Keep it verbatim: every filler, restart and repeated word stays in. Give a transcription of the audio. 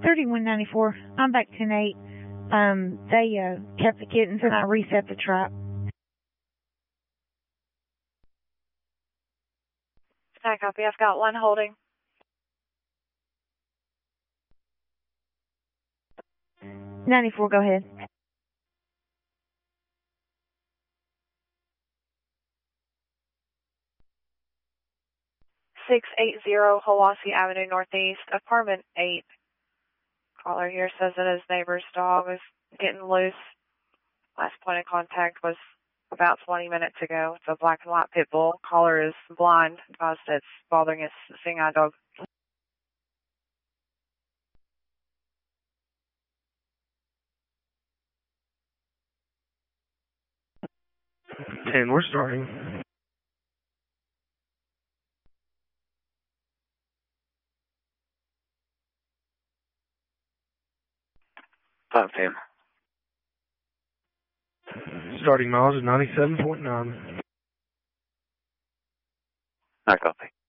thirty-one ninety-four. I'm back ten eight. Um, they uh, kept the kittens and I reset the trap. I copy. I've got one holding. ninety-four, go ahead. six eighty Hiwassee Avenue Northeast, apartment eight. Caller here says that his neighbor's dog is getting loose. Last point of contact was about twenty minutes ago. It's a black and white pit bull. Caller is blind because it's bothering his seeing eye dog. ten, we're starting. five ten. Starting miles is ninety-seven point nine. I copy.